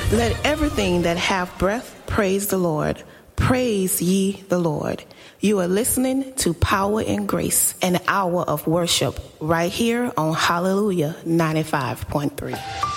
Let everything that hath breath praise the Lord. Praise ye the Lord. You are listening to Power and Grace, an hour of worship right here on Hallelujah 95.3.